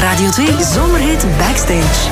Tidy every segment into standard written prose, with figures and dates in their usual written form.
Radio 2 Zomerhit Backstage.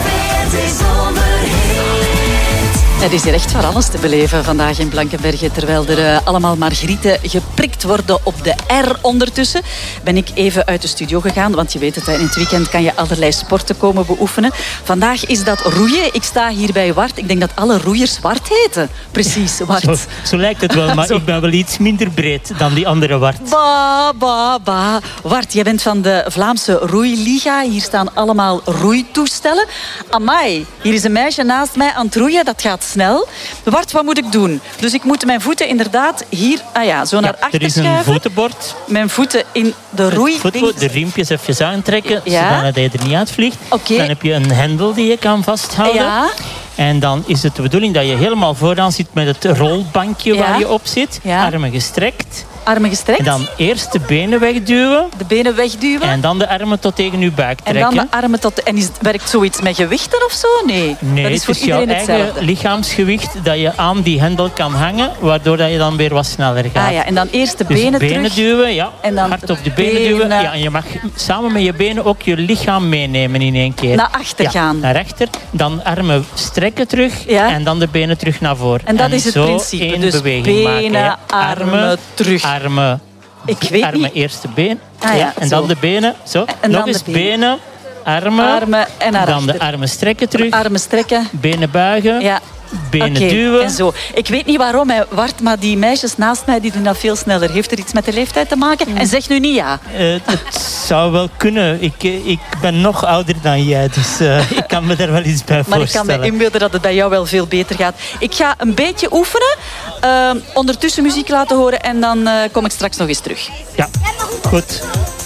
Het is hier echt van alles te beleven vandaag in Blankenberge. Terwijl er allemaal margrieten geprikt worden op de R ondertussen, ben ik even uit de studio gegaan. Want je weet het, in het weekend kan je allerlei sporten komen beoefenen. Vandaag is dat roeien. Ik sta hier bij Wart. Ik denk dat alle roeiers Wart heten. Precies, Wart. Zo lijkt het wel, maar ik ben wel iets minder breed dan die andere Wart. Ba. Wart, jij bent van de Vlaamse Roeiliga. Hier staan allemaal roeitoestellen. Amai, hier is een meisje naast mij aan het roeien. Dat gaat snel. Wart, wat moet ik doen? Dus ik moet mijn voeten inderdaad hier zo naar achter er is schuiven. een voetenbord. Mijn voeten in de roei. De riempjes even aantrekken, zodat hij er niet uitvliegt. Okay. Dan heb je een hendel die je kan vasthouden. Ja. En dan is het de bedoeling dat je helemaal vooraan zit met het rolbankje waar je op zit. Ja. Armen gestrekt. Armen gestrekt. En dan eerst de benen wegduwen. De benen wegduwen. En dan de armen tot tegen je buik trekken. En dan de armen tot... En werkt zoiets met gewichten of zo? Nee, dat is voor het is jouw iedereen eigen hetzelfde. lichaamsgewicht dat je aan die hendel kan hangen, waardoor dat je dan weer wat sneller gaat. En dan eerst de dus benen terug. duwen. Ja. En dan hard op de benen duwen. Ja, en je mag samen met je benen ook je lichaam meenemen in één keer. Naar achter gaan. Naar achter. Dan armen strekken terug. Ja. En dan de benen terug naar voren. En dat is het zo principe. één Dus beweging benen, maken. armen, terug. Armen. Ik weet armen niet. eerst de been. En zo. dan de benen. Zo. En nog dan eens de benen. Armen. En naar dan achter. de armen strekken terug. Armen strekken. Benen buigen. Ja. Benen duwen. En zo. Ik weet niet waarom, Wart, maar die meisjes naast mij die doen dat veel sneller. Heeft er iets met de leeftijd te maken? En zeg nu niet ja. Het zou wel kunnen. Ik ben nog ouder dan jij, dus ik kan me daar wel iets bij Maar voorstellen. ik kan me inbeelden dat het bij jou wel veel beter gaat. Ik ga een beetje oefenen, ondertussen muziek laten horen en dan kom ik straks nog eens terug. Ja, goed.